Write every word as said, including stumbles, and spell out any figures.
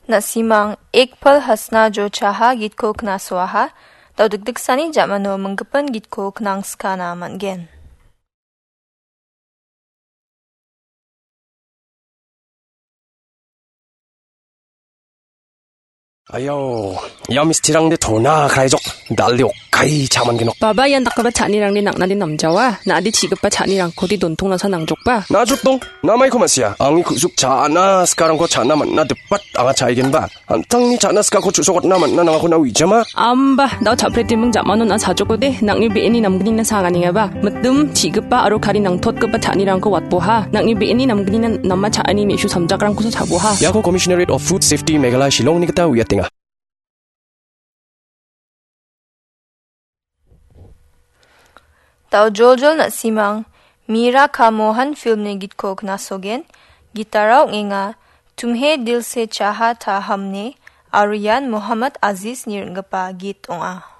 nasimang ekpal hasna jo chaha gitko kna swaha tau dik sani jamano mengkepan gitko knang skana mangen. Ayo, ya misti랑 내 도나 가이족 날리 오카이 자만 기노. Baba yan nakaba chanirang ni nak na din namjawa. Na adi chigap pa chanirang ko di dontong na sa nangjok pa. 나 죽동 남아이 코마시야. 앙이 그숙 자나 스카랑 거 자나 만나 듣밭 앙아 차이겐 봐. 안탕니 자나 스카 거 주소got 나 만나 나가 코나 위자마. Amba, daw chapre timang jamano na sa joko de. Nang ibi ini namgini na sangani nga ba. Matum chigap pa aro kari nang tot ka pa chanirang ko watpo ha. Nang ibi ini namgini na namma chaani mi isu samjakrang ko sa chabo ha. 야고 Commissionerate of Food Safety 메갈라 실롱 니그타 위야땡아. Tau joljol na simang Mira Kamohan film ne git ko kna sogen gitarau ngenga tumhe dil se chaha tha hamne Aryan Muhammad Aziz nirngapa git onga.